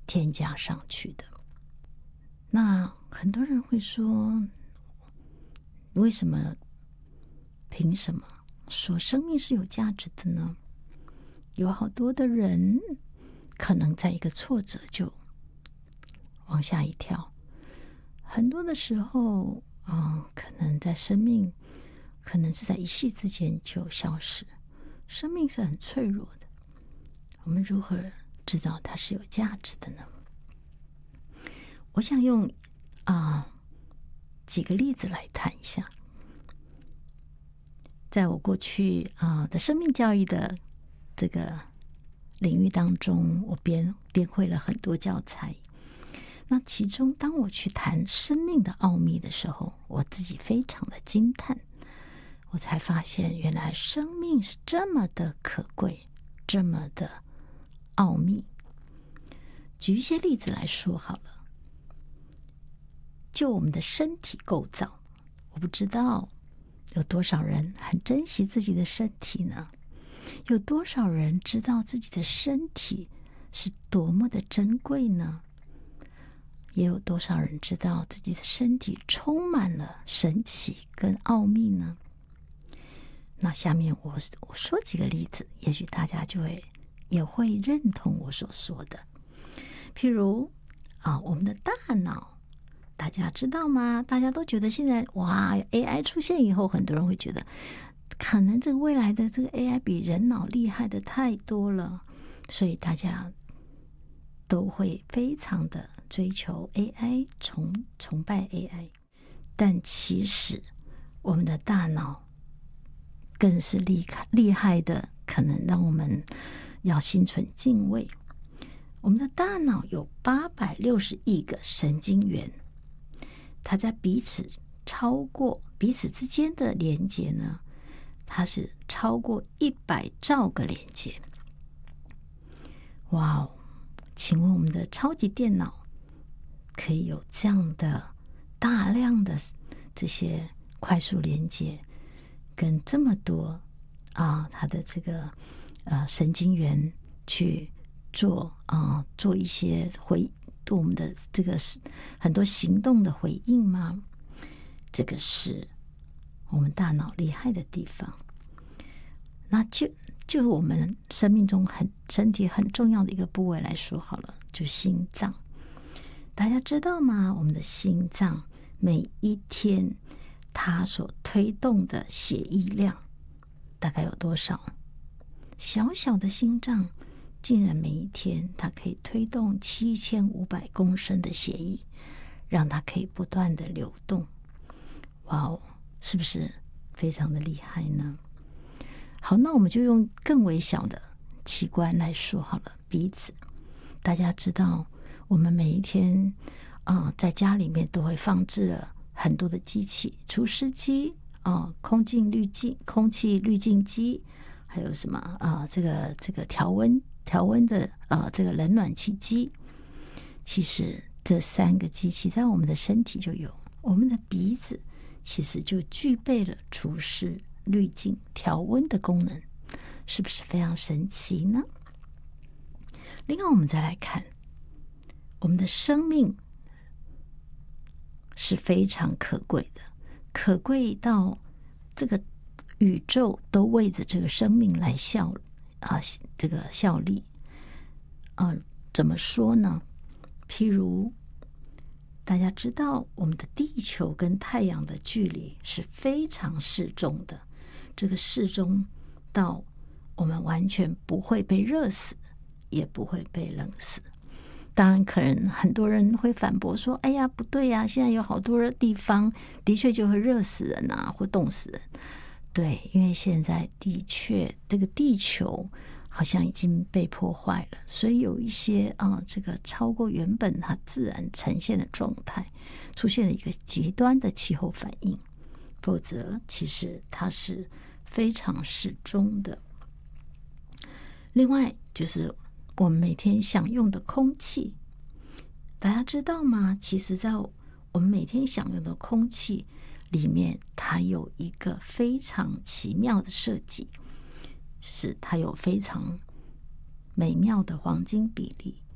添加上去的。那很多人会说，为什么凭什么说生命是有价值的呢？有好多的人可能在一个挫折就往下一跳，很多的时候可能在生命可能是在一夕之间就消失。生命是很脆弱的，我们如何知道它是有价值的呢？我想用几个例子来谈一下。在我过去的生命教育的这个领域当中，我编绘了很多教材。那其中当我去谈生命的奥秘的时候，我自己非常的惊叹，我才发现原来生命是这么的可贵，这么的奥秘。举一些例子来说好了。就我们的身体构造，我不知道有多少人很珍惜自己的身体呢？有多少人知道自己的身体是多么的珍贵呢？也有多少人知道自己的身体充满了神奇跟奥秘呢？那下面我说几个例子，也许大家也会认同我所说的。譬如我们的大脑，大家知道吗？大家都觉得现在AI 出现以后，很多人会觉得可能这个未来的这个 AI 比人脑厉害的太多了，所以大家都会非常的追求 AI， 崇拜 AI。 但其实我们的大脑更是厉害的，可能让我们要心存敬畏。我们的大脑有860亿个神经元，它在彼此之间的连接呢，它是超过100兆个连接。哇哦！请问我们的超级电脑可以有这样的大量的这些快速连接，跟这么多它的这个神经元去做一些对我们的这个很多行动的回应吗？这个是我们大脑厉害的地方。那就我们生命中身体很重要的一个部位来说好了，就心脏。大家知道吗？我们的心脏每一天它所推动的血液量大概有多少？小小的心脏竟然每一天它可以推动7500公升的血液，让它可以不断的流动。哇哦，是不是非常的厉害呢？好，那我们就用更微小的器官来说好了，鼻子。大家知道我们每一天在家里面都会放置了很多的机器，除湿机空气滤净机，还有什么这个调温的这个冷暖气机。其实这3个机器在我们的身体就有，我们的鼻子其实就具备了除湿、滤净、调温的功能，是不是非常神奇呢？另外我们再来看，我们的生命是非常可贵的，可贵到这个宇宙都为着这个生命来效力。怎么说呢？譬如大家知道我们的地球跟太阳的距离是非常适中的，这个适中到我们完全不会被热死，也不会被冷死。当然可能很多人会反驳说，哎呀不对呀，现在有好多地方的确就会热死人或冻死人。对，因为现在的确这个地球好像已经被破坏了，所以有一些这个超过原本它自然呈现的状态，出现了一个极端的气候反应，否则其实它是非常适中的。另外就是我们每天享用的空气，大家知道吗？其实在我们每天享用的空气里面，它有一个非常奇妙的设计，是它有非常美妙的黄金比例。